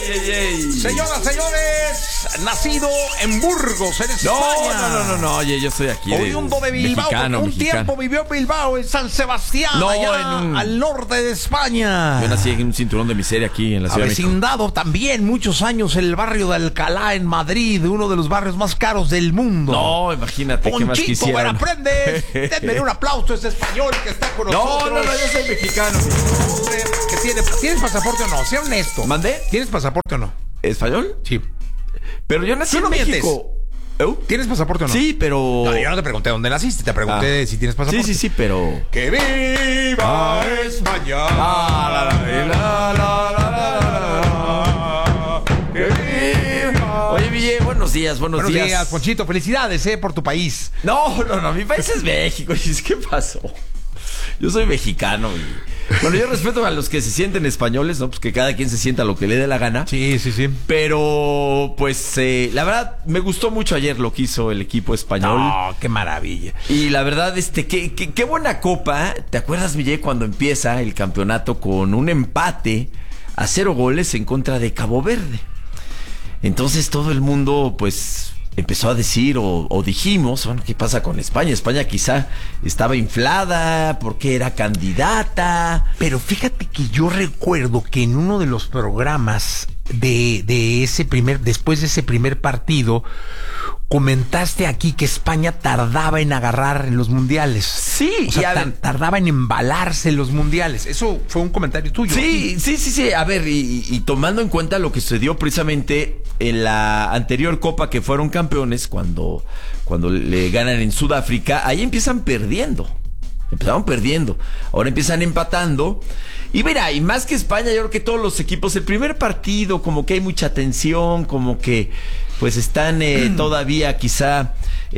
Señoras, señores, nacido en Burgos, en España. No, oye, yo estoy aquí oriundo de Bilbao, un tiempo vivió en Bilbao, en San Sebastián, allá al norte de España. Yo nací en un cinturón de miseria aquí en la Ciudad de México. Avecindado también muchos años en el barrio de Alcalá, en Madrid, uno de los barrios más caros del mundo. No, imagínate, Ponchito, ¿qué más quisiera? aprende. Denme un aplauso a este español que está con nosotros. No, yo soy mexicano. Hombre, ¿tienes pasaporte o no? Sea honesto. ¿Mandé? ¿Tienes pasaporte o no? ¿Español? Sí. Pero yo nací en México. ¿Tienes pasaporte o no? Sí, pero... No, yo no te pregunté dónde naciste, te pregunté si tienes pasaporte. Sí, pero... ¡Que viva España! ¡Que viva! Oye, Ville, buenos días. Buenos días, Ponchito. Felicidades, por tu país. No, mi país es México. ¿Qué pasó? Yo soy mexicano y... Bueno, yo respeto a los que se sienten españoles, ¿no? Pues que cada quien se sienta lo que le dé la gana. Sí. Pero, pues, la verdad, me gustó mucho ayer lo que hizo el equipo español. ¡Oh, qué maravilla! Y la verdad, qué buena copa. ¿Te acuerdas, Miguel, cuando empieza el campeonato con un empate a 0 goles en contra de Cabo Verde? Entonces todo el mundo, pues... empezó a decir o dijimos, bueno, ¿qué pasa con España? España quizá estaba inflada porque era candidata. Pero fíjate que yo recuerdo que en uno de los programas de ese después de ese primer partido, comentaste aquí que España tardaba en agarrar en los mundiales. Sí, o sea, tardaba en embalarse en los mundiales. Eso fue un comentario tuyo. Sí. A ver, y tomando en cuenta lo que sucedió precisamente en la anterior Copa, que fueron campeones cuando le ganan en Sudáfrica, ahí empezaron perdiendo. Ahora empiezan empatando. Y mira, y más que España, yo creo que todos los equipos, el primer partido, como que hay mucha tensión, como que pues están todavía quizá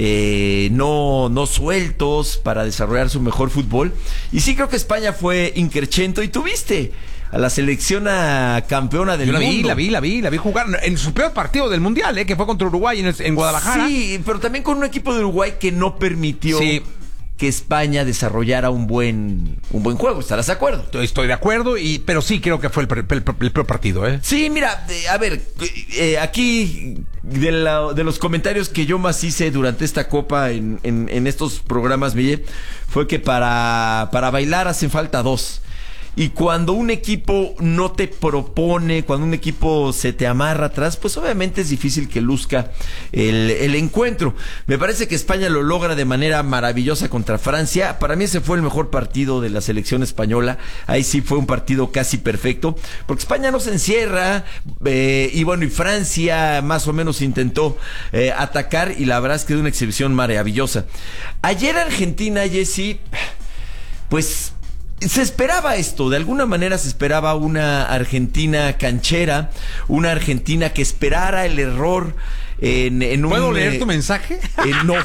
no sueltos para desarrollar su mejor fútbol. Y sí creo que España fue increchento y tuviste a la selección campeona del mundo. La vi jugar en su peor partido del mundial, que fue contra Uruguay en Guadalajara. Sí, pero también con un equipo de Uruguay que no permitió que España desarrollara un buen juego. ¿Estarás de acuerdo? Estoy de acuerdo, pero sí creo que fue el peor partido, Sí, mira, a ver, aquí de los comentarios que yo más hice durante esta Copa en estos programas, Miguel, fue que para bailar hacen falta dos. Y cuando un equipo no te propone, cuando un equipo se te amarra atrás, pues obviamente es difícil que luzca el encuentro. Me parece que España lo logra de manera maravillosa contra Francia. Para mí ese fue el mejor partido de la selección española. Ahí sí fue un partido casi perfecto, porque España no se encierra, y Francia más o menos intentó atacar, y la verdad es que de una exhibición maravillosa. Ayer Argentina, Jessy, pues... se esperaba esto, de alguna manera se esperaba una Argentina canchera, una Argentina que esperara el error en un... ¿Puedo leer tu mensaje? No.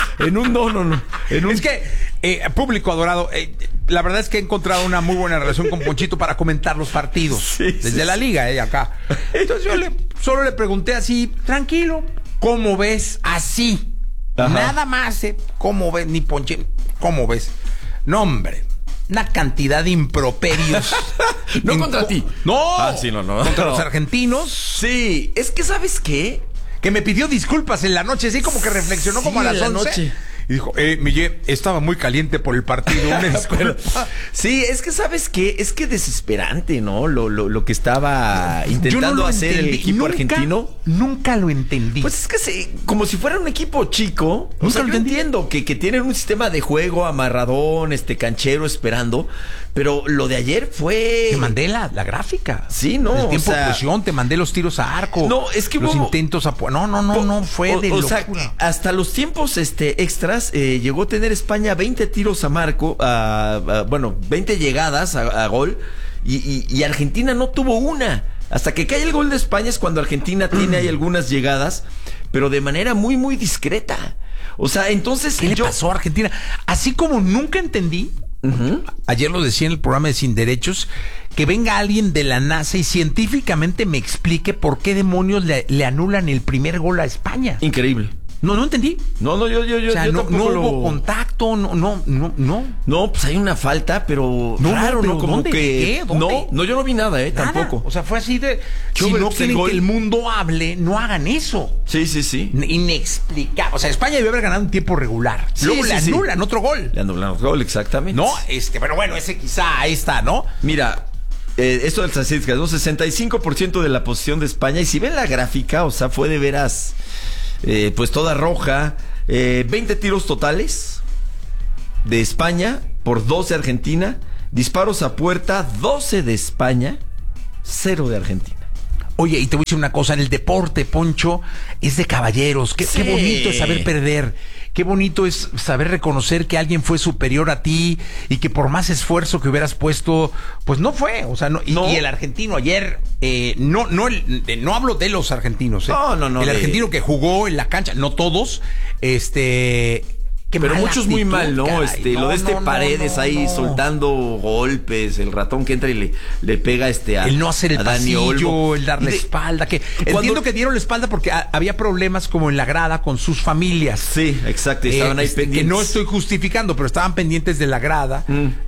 Es que, público adorado, la verdad es que he encontrado una muy buena relación con Ponchito para comentar los partidos desde la liga, acá. Entonces yo solo le pregunté así, tranquilo, ¿cómo ves? Así. Ajá. Nada más, ¿cómo ves? Ni Ponchito, ¿cómo ves? No, hombre. Una cantidad de improperios. No contra ti. No. No. Contra los argentinos. Sí. Es que, ¿sabes qué? Que me pidió disculpas en la noche, así como que reflexionó como a las 11. Y dijo, Miguel, estaba muy caliente por el partido. Una disculpa. Sí, es que, ¿sabes qué? Es que desesperante, ¿no? Lo que estaba intentando hacer el equipo argentino. Nunca lo entendí. Pues es que como si fuera un equipo chico. O sea, yo entiendo que tienen un sistema de juego amarradón, canchero, esperando. Pero lo de ayer fue... Te mandé la gráfica. Sí, no. El tiempo de posición, te mandé los tiros a arco. No, es que los intentos a... No, fue de locura. Sea, hasta los tiempos extras llegó a tener España 20 tiros a marco, 20 llegadas a gol, y Argentina no tuvo una. Hasta que cae el gol de España es cuando Argentina tiene ahí algunas llegadas, pero de manera muy, muy discreta. O sea, entonces... ¿Qué le pasó a Argentina? Así como nunca entendí, ayer lo decía en el programa de Sin Derechos, que venga alguien de la NASA y científicamente me explique por qué demonios le anulan el primer gol a España. Increíble. No entendí. No, yo O sea, no tampoco hubo contacto, no. No, pues hay una falta, pero raro, pero ¿no? Como ¿dónde? que... ¿Qué? ¿Dónde? No, yo no vi nada, Nada. tampoco. O sea, fue así de... ¿Qué Si hubo? no Pues, quieren el gol. que el mundo hable, no hagan eso. Sí. Inexplicable. O sea, España debió haber ganado un tiempo regular. Sí, Luego sí, le sí. anulan otro gol. Le anularon otro gol, exactamente. ¿No? Pero bueno, ese quizá ahí está, ¿no? Mira, esto de las estadísticas, ¿no? 65% de la posición de España. Y si ven la gráfica, o sea, fue de veras, pues toda roja. 20 tiros totales de España por 2 de Argentina. Disparos a puerta, 12 de España, 0 de Argentina. Oye, y te voy a decir una cosa, en el deporte, Poncho, es de caballeros. Qué bonito es saber perder. Qué bonito es saber reconocer que alguien fue superior a ti y que por más esfuerzo que hubieras puesto, pues no fue. O sea, no. Y el argentino ayer, no hablo de los argentinos. No. El argentino que jugó en la cancha, no todos, pero muchos muy mal, ¿no? Caray. Lo de Paredes ahí soltando golpes, el ratón que entra y le pega a el no hacer el a Dani pasillo, Olmo. el darle espalda, entiendo que dieron la espalda porque había problemas como en la grada con sus familias. Sí, exacto, estaban ahí pendientes. Que no estoy justificando, pero estaban pendientes de la grada.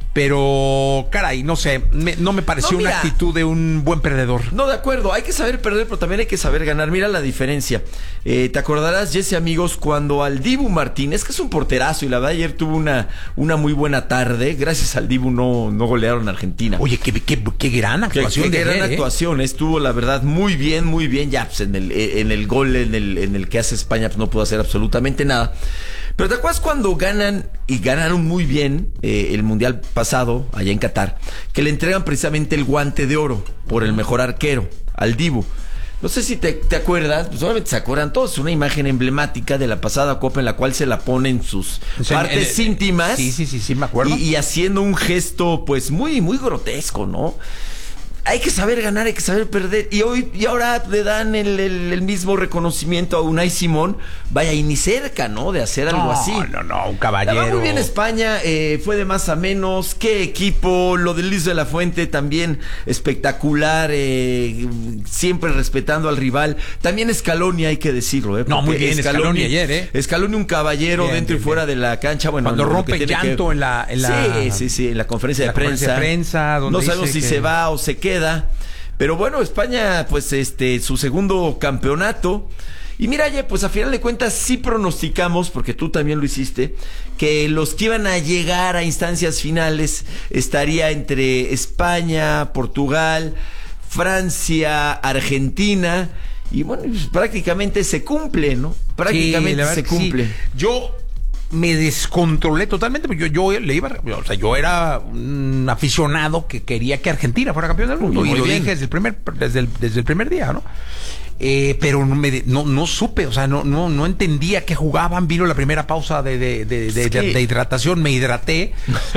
Pero, caray, no sé, no me pareció una actitud de un buen perdedor. No, de acuerdo, hay que saber perder, pero también hay que saber ganar. Mira la diferencia. Te acordarás, Jesse, amigos, cuando al Dibu Martínez, que es un porterazo, y la verdad ayer tuvo una muy buena tarde, gracias al Dibu no golearon a Argentina. Oye, qué gran actuación. Qué gran actuación, estuvo la verdad muy bien, ya pues, en el gol en el que hace España pues, no pudo hacer absolutamente nada. Pero ¿te acuerdas cuando ganan, y ganaron muy bien el Mundial pasado, allá en Qatar, que le entregan precisamente el guante de oro por el mejor arquero, al Dibu? No sé si te acuerdas, pues obviamente se acuerdan todos, es una imagen emblemática de la pasada Copa en la cual se la pone en sus partes íntimas. Sí, me acuerdo. Y haciendo un gesto, pues, muy grotesco, ¿no? Hay que saber ganar, hay que saber perder. Y ahora le dan el mismo reconocimiento a Unai Simón. Vaya, y ni cerca, ¿no? De hacer algo así. No, un caballero. Muy bien España, fue de más a menos. Qué equipo. Lo de Luis de la Fuente también espectacular. Siempre respetando al rival. También Scaloni, hay que decirlo. No, muy bien Scaloni ayer, Scaloni, un caballero bien, dentro y fuera de la cancha. Bueno, cuando rompe llanto en la... Sí, en la conferencia de prensa. No sabemos si se va o se queda. Pero bueno, España, pues su segundo campeonato. Y mira, pues a final de cuentas sí pronosticamos, porque tú también lo hiciste, que los que iban a llegar a instancias finales estaría entre España, Portugal, Francia, Argentina. Y bueno, pues prácticamente se cumple, ¿no? Prácticamente se cumple. Sí. Yo me descontrolé totalmente, porque yo era un aficionado que quería que Argentina fuera campeón del mundo, y lo dije desde el primer día, ¿no? Pero no supe, o sea, no entendía qué jugaban. Vino la primera pausa de hidratación, me hidraté,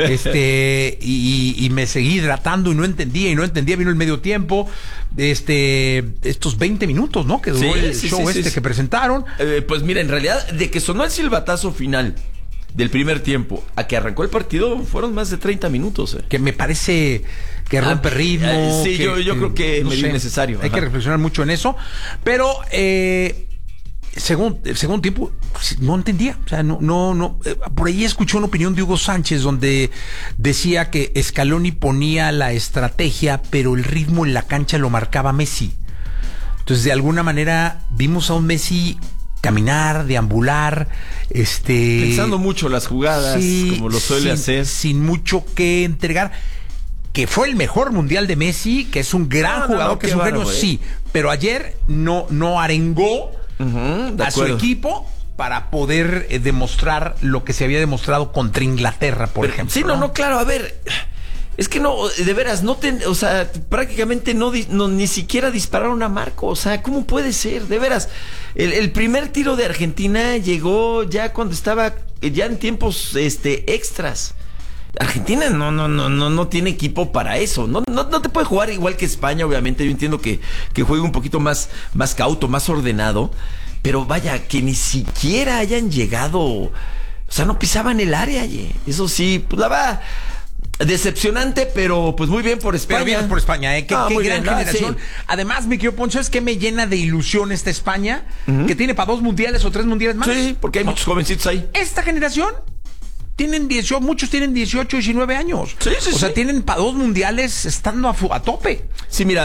y me seguí hidratando y no entendía. Vino el medio tiempo, estos 20 minutos, ¿no? Que duró el show que presentaron. Pues mira, en realidad, de que sonó el silbatazo final del primer tiempo a que arrancó el partido, fueron más de 30 minutos. Que me parece que rompe ritmo. Sí, yo creo que medio innecesario. Hay que reflexionar mucho en eso. Pero el segundo tiempo no entendía. O sea, no. Por ahí escuché una opinión de Hugo Sánchez donde decía que Scaloni ponía la estrategia, pero el ritmo en la cancha lo marcaba Messi. Entonces, de alguna manera, vimos a un Messi caminar, deambular, pensando mucho las jugadas, como lo suele hacer, sin mucho que entregar. Que fue el mejor mundial de Messi, que es un gran jugador, que es un genio, sí, pero ayer no arengó a su equipo para poder demostrar lo que se había demostrado contra Inglaterra, por ejemplo. Sí, claro, a ver. Es que no, de veras, o sea, prácticamente ni siquiera dispararon a Marco. O sea, ¿cómo puede ser? De veras, el primer tiro de Argentina llegó ya cuando estaba ya en tiempos extras. Argentina no tiene equipo para eso. No te puede jugar igual que España, obviamente. Yo entiendo que juegue un poquito más cauto, más ordenado. Pero vaya, que ni siquiera hayan llegado. O sea, no pisaban el área, eso sí, pues la va. Decepcionante, pero pues muy bien por España. Pero bien por España, ¿eh? Qué gran generación. Sí. Además, mi querido Poncho, es que me llena de ilusión esta España, que tiene para 2 mundiales o 3 mundiales más. Sí, porque hay muchos jovencitos ahí. Esta generación muchos tienen 18, 19 años. Sí, o sea, tienen para 2 mundiales estando a tope. Sí, mira,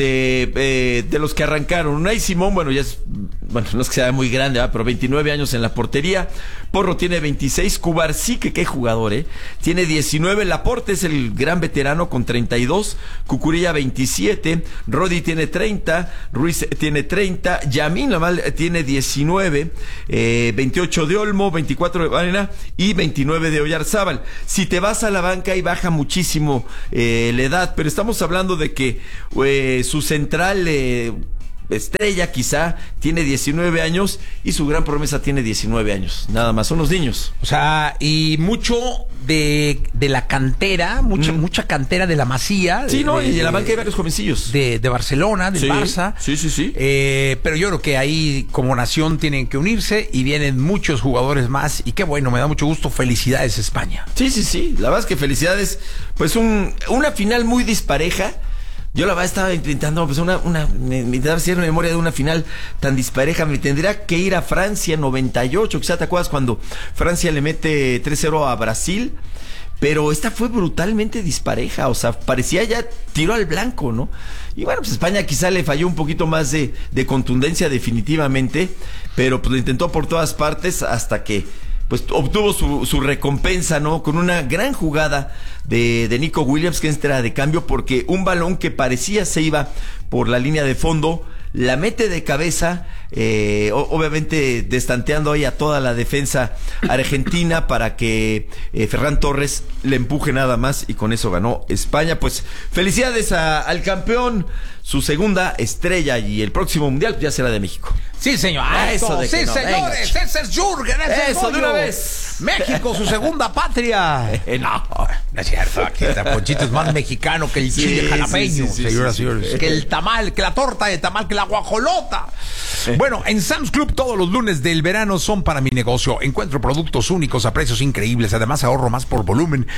de los que arrancaron, Unai Simón, bueno, no es que sea muy grande, ¿verdad? Pero 29 años en la portería. Porro tiene 26, Cubarsí, qué jugador, tiene 19, Laporte es el gran veterano con 32, Cucurella 27, Rodi tiene 30, Ruiz tiene 30, Yamin Lamal tiene 19, 28 de Olmo, 24 de Varela y 29 de Oyarzábal. Si te vas a la banca y baja muchísimo la edad, pero estamos hablando de que su central estrella quizá tiene 19 años y su gran promesa tiene 19 años, nada más, son los niños. O sea, y mucho de la cantera, mucha cantera de la Masía. Sí, y en la banca hay varios jovencillos. De Barcelona, del Barça. Sí. Pero yo creo que ahí como nación tienen que unirse y vienen muchos jugadores más y qué bueno, me da mucho gusto, felicidades España. Sí, la verdad es que felicidades, pues una final muy dispareja. Yo la verdad estaba intentando, pues me daba cierta memoria de una final tan dispareja. Me tendría que ir a Francia 98, quizá te acuerdas cuando Francia le mete 3-0 a Brasil. Pero esta fue brutalmente dispareja, o sea, parecía ya tiro al blanco, ¿no? Y bueno, pues España quizá le falló un poquito más de contundencia definitivamente, pero pues lo intentó por todas partes hasta que pues obtuvo su recompensa, ¿no? Con una gran jugada de Nico Williams, que entra de cambio, porque un balón que parecía se iba por la línea de fondo, la mete de cabeza, obviamente destanteando ahí a toda la defensa argentina para que Ferran Torres le empuje nada más, y con eso ganó España. Pues felicidades al campeón, su segunda estrella, y el próximo mundial ya será de México. Sí, señor. Eso de que sí, no, señores. venga. Ese es Jürgen. Eso de una vez. México, su segunda patria. No es cierto. Aquí está Ponchito, es más mexicano que el chile jalapeño, señoras y señores. Que el tamal, que la torta de tamal, que la guajolota. Bueno, en Sam's Club todos los lunes del verano son para mi negocio. Encuentro productos únicos a precios increíbles. Además ahorro más por volumen,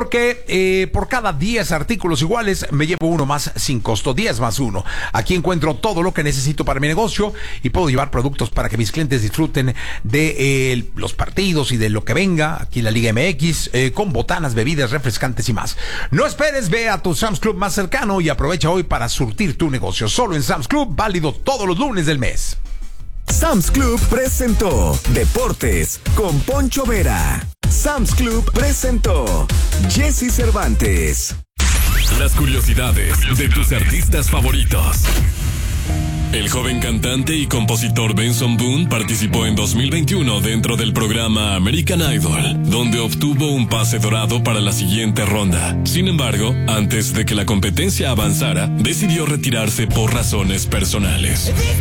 porque por cada 10 artículos iguales me llevo uno más sin costo. 10 más 1. Aquí encuentro todo lo que necesito para mi negocio y puedo llevar productos para que mis clientes disfruten de los partidos y de lo que venga aquí en la Liga MX, con botanas, bebidas refrescantes y más. No esperes, ve a tu Sam's Club más cercano y aprovecha hoy para surtir tu negocio. Solo en Sam's Club, válido todos los lunes del mes. Sam's Club presentó Deportes con Poncho Vera. Sam's Club presentó Jesse Cervantes. Las curiosidades de tus artistas favoritos. El joven cantante y compositor Benson Boone participó en 2021 dentro del programa American Idol, donde obtuvo un pase dorado para la siguiente ronda. Sin embargo, antes de que la competencia avanzara, decidió retirarse por razones personales.